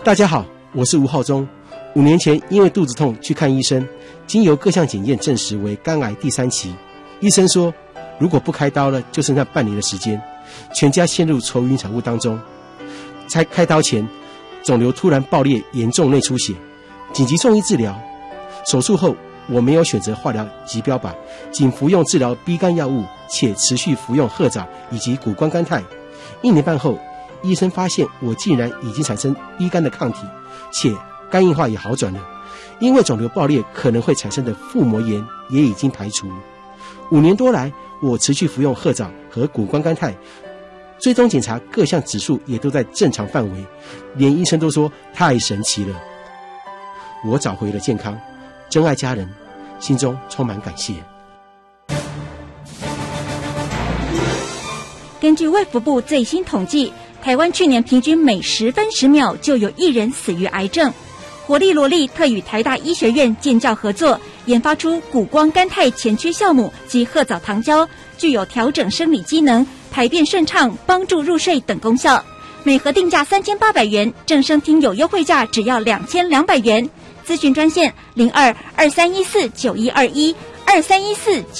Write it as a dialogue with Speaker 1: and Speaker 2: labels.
Speaker 1: 大家好，我是吴浩中。5年前因为肚子痛去看医生，经由各项检验证实为肝癌第3期。医生说，如果不开刀了，就剩下半年的时间，全家陷入愁云惨雾当中。在开刀前，肿瘤突然爆裂，严重内出血，紧急送医治疗。手术后，我没有选择化疗及标靶，仅服用治疗 B 肝药物，且持续服用褐藻以及谷胱甘肽。1年半后，医生发现我竟然已经产生 B 肝的抗体，且肝硬化也好转了。因为肿瘤爆裂可能会产生的腹膜炎也已经排除。5年多来，我持续服用褐藻和谷胱甘肽，追踪检查各项指数也都在正常范围，连医生都说太神奇了。我找回了健康，珍爱家人，心中充满感谢。
Speaker 2: 根据卫福部最新统计，台湾去年平均每10分10秒就有1人死于癌症。活力罗力特与台大医学院建教合作，研发出谷胱甘肽前驱酵母及褐藻糖胶，具有调整生理机能、排便顺畅、帮助入睡等功效。每盒定价3800元，正声听有优惠价只要2200元。咨询专线02-2314-9121 2314